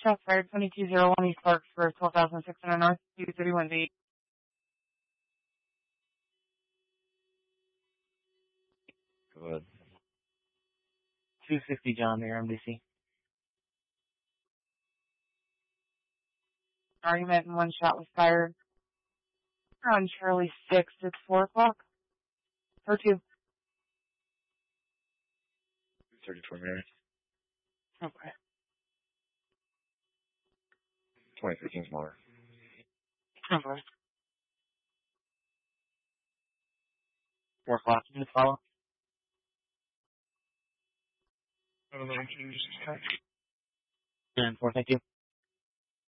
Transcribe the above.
Shots fired, 2201 East Park for 12,600 North, 231 V. Go ahead. 250 John near MDC. Argument and one shot was fired. On Charlie 6, it's 4 o'clock. Or 2. 34 Mary. Okay. 23 Kingsmiller. Okay. 4 o'clock. You can follow. 11 changes. 10-4, thank you.